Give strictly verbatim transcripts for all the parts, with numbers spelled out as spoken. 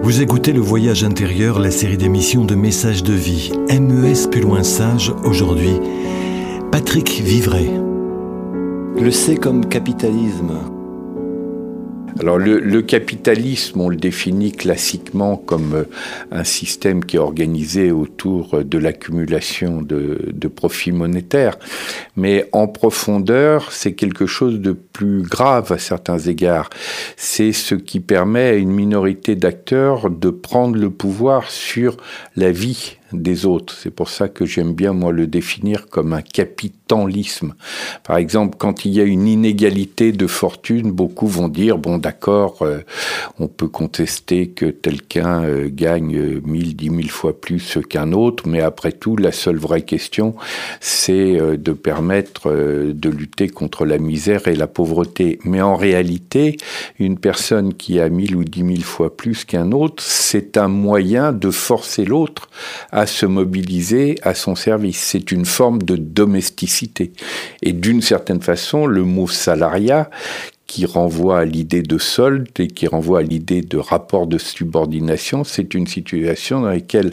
Vous écoutez Le Voyage intérieur, la série d'émissions de messages de vie. M E S plus loin sage, aujourd'hui, Patrick Vivray. Le C comme capitalisme. Alors le, le capitalisme, on le définit classiquement comme un système qui est organisé autour de l'accumulation de, de profits monétaires. Mais en profondeur, c'est quelque chose de plus grave à certains égards. C'est ce qui permet à une minorité d'acteurs de prendre le pouvoir sur la vie des autres. C'est pour ça que j'aime bien, moi, le définir comme un capitalisme. Par exemple, quand il y a une inégalité de fortune, beaucoup vont dire, bon, d'accord, euh, on peut contester que quelqu'un euh, gagne mille, dix mille fois plus qu'un autre, mais après tout, la seule vraie question, c'est euh, de permettre euh, de lutter contre la misère et la pauvreté. Mais en réalité, une personne qui a mille ou dix mille fois plus qu'un autre, c'est un moyen de forcer l'autre à se mobiliser à son service. C'est une forme de domesticité. Et d'une certaine façon, le mot salariat, qui renvoie à l'idée de solde et qui renvoie à l'idée de rapport de subordination, c'est une situation dans laquelle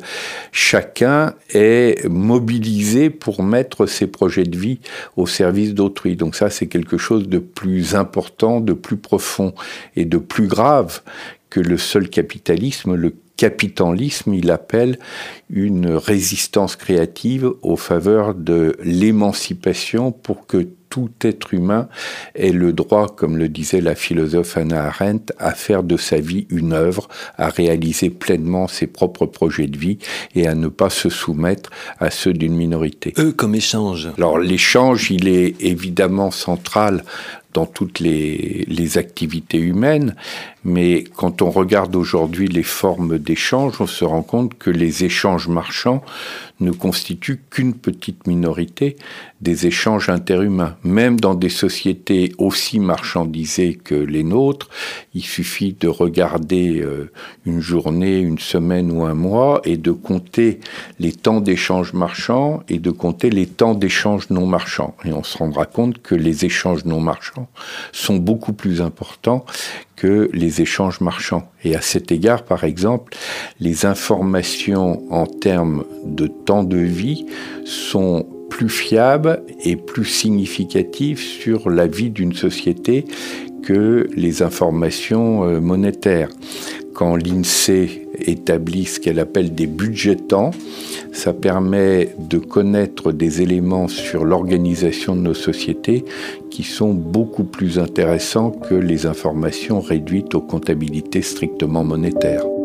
chacun est mobilisé pour mettre ses projets de vie au service d'autrui. Donc ça, c'est quelque chose de plus important, de plus profond et de plus grave que le seul capitalisme. Le capitalisme, il appelle une résistance créative aux faveurs de l'émancipation pour que tout être humain ait le droit, comme le disait la philosophe Hannah Arendt, à faire de sa vie une œuvre, à réaliser pleinement ses propres projets de vie et à ne pas se soumettre à ceux d'une minorité. Eux comme échange. Alors l'échange, il est évidemment central dans toutes les, les activités humaines, mais quand on regarde aujourd'hui les formes d'échange, on se rend compte que les échanges marchands ne constituent qu'une petite minorité des échanges interhumains. Même dans des sociétés aussi marchandisées que les nôtres, il suffit de regarder euh, une journée, une semaine ou un mois et de compter les temps d'échanges marchands et de compter les temps d'échanges non marchands. Et on se rendra compte que les échanges non marchands sont beaucoup plus importants que les échanges marchands. Et à cet égard, par exemple, les informations en termes de temps de vie sont plus fiables et plus significatives sur la vie d'une société que les informations monétaires. Quand l'INSEE établit ce qu'elle appelle des budgets temps, ça permet de connaître des éléments sur l'organisation de nos sociétés qui sont beaucoup plus intéressants que les informations réduites aux comptabilités strictement monétaires.